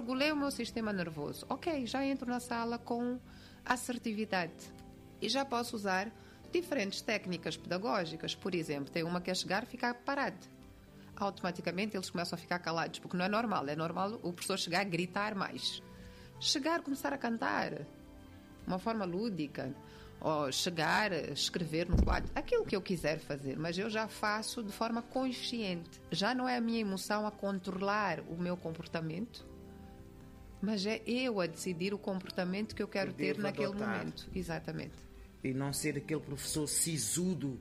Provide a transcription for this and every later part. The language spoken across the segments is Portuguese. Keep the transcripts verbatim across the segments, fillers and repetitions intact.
regulei o meu sistema nervoso. Ok, já entro na sala com assertividade. E já posso usar diferentes técnicas pedagógicas. Por exemplo, tem uma que é chegar e ficar parado. Automaticamente eles começam a ficar calados, porque não é normal. É normal o professor chegar a gritar mais. Chegar, começar a cantar. Uma forma lúdica. Ou chegar, escrever no quadro. Aquilo que eu quiser fazer, mas eu já faço de forma consciente. Já não é a minha emoção a controlar o meu comportamento, mas é eu a decidir o comportamento que eu quero ter naquele adotar. momento. Exatamente. E não ser aquele professor sisudo.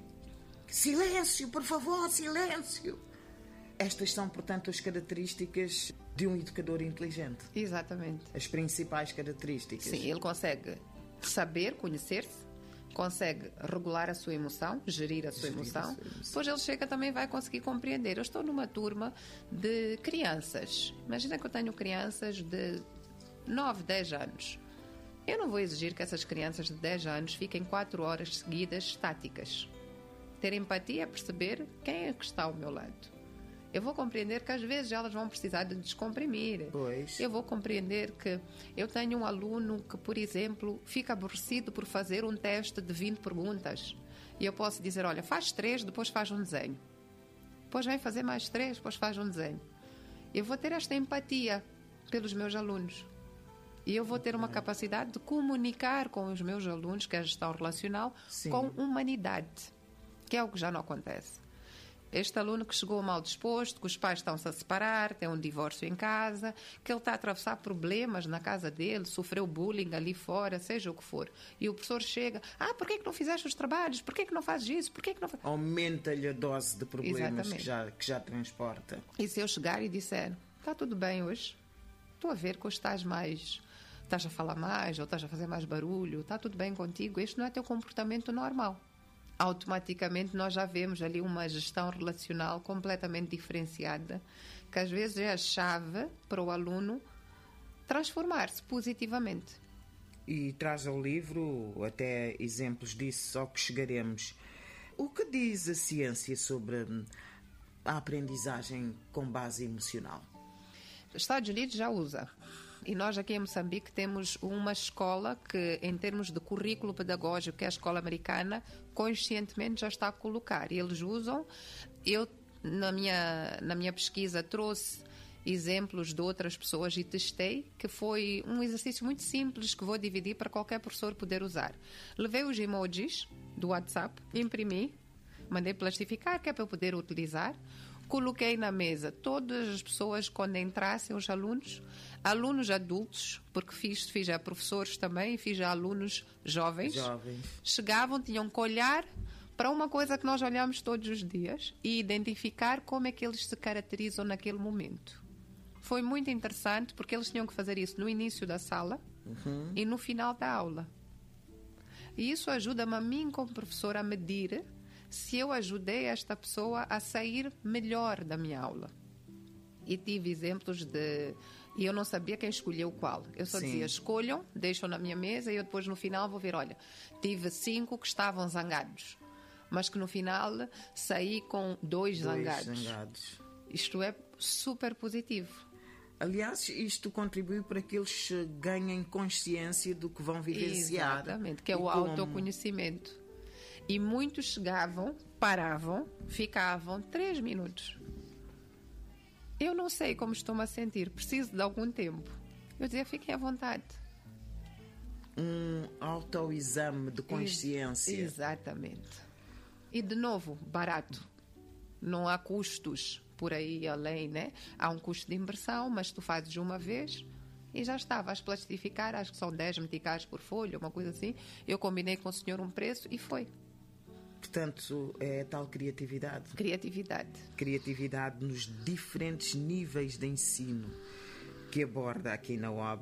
Silêncio, por favor, silêncio. Estas são, portanto, as características de um educador inteligente. Exatamente. As principais características. Sim, ele consegue saber, conhecer-se, consegue regular a sua emoção, gerir a sua Gerir emoção. a sua emoção. Depois ele chega também e vai conseguir compreender. Eu estou numa turma de crianças. Imagina que eu tenho crianças de nove, dez anos. Eu não vou exigir que essas crianças de dez anos fiquem quatro horas seguidas estáticas. Ter empatia é perceber quem é que está ao meu lado. Eu vou compreender que às vezes elas vão precisar de descomprimir. Pois. Eu vou compreender que eu tenho um aluno que, por exemplo, fica aborrecido por fazer um teste de vinte perguntas. E eu posso dizer, olha, faz três, depois faz um desenho. Depois vem fazer mais três, depois faz um desenho. Eu vou ter esta empatia pelos meus alunos. E eu vou ter uma capacidade de comunicar com os meus alunos, que é a gestão relacional, Sim. com humanidade, que é o que já não acontece. Este aluno que chegou mal disposto, que os pais estão-se a separar, tem um divórcio em casa, que ele está a atravessar problemas na casa dele, sofreu bullying ali fora, seja o que for. E o professor chega, ah, porquê que não fizeste os trabalhos? Porquê que não fazes isso? Porquê que não faz... Aumenta-lhe a dose de problemas que já, que já transporta. E se eu chegar e disser, está tudo bem hoje? Estou a ver que hoje estás mais... Estás a falar mais, ou estás a fazer mais barulho, está tudo bem contigo? Este não é teu comportamento normal. Automaticamente nós já vemos ali uma gestão relacional completamente diferenciada, que às vezes é a chave para o aluno transformar-se positivamente. E traz ao livro até exemplos disso, ao que chegaremos. O que diz a ciência sobre a aprendizagem com base emocional? Os Estados Unidos já usa. E nós aqui em Moçambique temos uma escola que, em termos de currículo pedagógico, que é a escola americana, conscientemente já está a colocar. E eles usam. Eu, na minha, na minha pesquisa, trouxe exemplos de outras pessoas e testei, que foi um exercício muito simples que vou dividir para qualquer professor poder usar. Levei os emojis do WhatsApp, imprimi, mandei plastificar, que é para eu poder utilizar. Coloquei na mesa todas as pessoas, quando entrassem os alunos, alunos adultos, porque fiz, fiz a professores também, fiz a alunos jovens, Jovens. chegavam, tinham que olhar para uma coisa que nós olhamos todos os dias e identificar como é que eles se caracterizam naquele momento. Foi muito interessante, porque eles tinham que fazer isso no início da sala Uhum. e no final da aula. E isso ajuda-me a mim, como professora, a medir se eu ajudei esta pessoa a sair melhor da minha aula. E tive exemplos de... E eu não sabia quem escolheu qual. Eu só Sim. dizia, escolham, deixam na minha mesa e eu depois no final vou ver, olha, tive cinco que estavam zangados, mas que no final saí com dois, Dois zangados. zangados. Isto é super positivo. Aliás, isto contribui para que eles ganhem consciência do que vão vivenciar. Exatamente, que é E o como- autoconhecimento. E muitos chegavam, paravam, ficavam três minutos. Eu não sei como estou-me a sentir, preciso de algum tempo. Eu dizia, fiquem à vontade. Um autoexame de consciência. Ex- Exatamente. E, de novo, barato. Não há custos por aí além, né? Há um custo de impressão, mas tu fazes uma vez e já está. Vais plastificar, acho que são dez meticais por folha, uma coisa assim. Eu combinei com o senhor um preço e foi. Portanto, é tal criatividade. Criatividade. Criatividade nos diferentes níveis de ensino que aborda aqui na O A B.